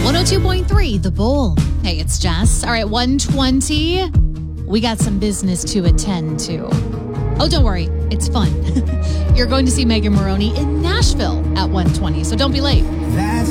102.3 The Bull. Hey, it's Jess. All right, 120. We got some business to attend to. Oh, don't worry. It's fun. You're going to see Megan Moroney in Nashville at 120, so don't be late.